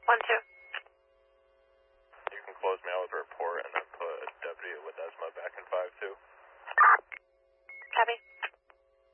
1-2. You can close mail with a report.